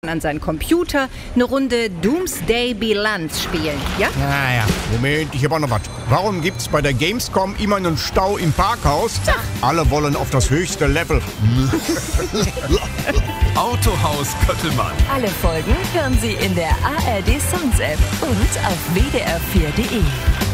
an seinen Computer eine Runde Doomsday Bilanz spielen, ja? Naja, Moment, ich hab auch noch was. Warum gibt's bei der Gamescom immer einen Stau im Parkhaus? Ach. Alle wollen auf das höchste Level. Autohaus Köttelmann. Alle Folgen hören Sie in der ARD Songs App und auf wdr4.de.